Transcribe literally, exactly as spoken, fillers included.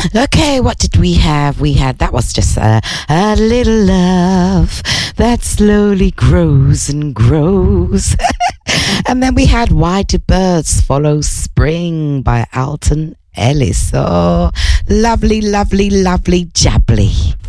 Okay, what did we have? We had, that was just a, a little love that slowly grows and grows. And then we had Why Do Birds Follow Spring by Alton Ellis. Oh, lovely, lovely, lovely jabbly.